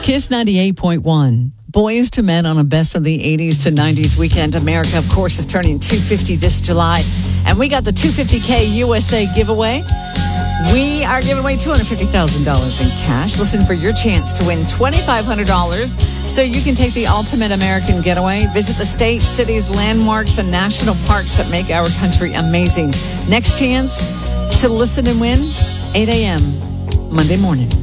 Kiss 98.1. Boys to Men on a Best of the 80s to 90s weekend. America, of course, is turning 250 this July. And we got the $250K USA giveaway. We are giving away $250,000 in cash. Listen for your chance to win $2,500 so you can take the ultimate American getaway. Visit the state, cities, landmarks, and national parks that make our country amazing. Next chance to listen and win, 8 a.m. Monday morning.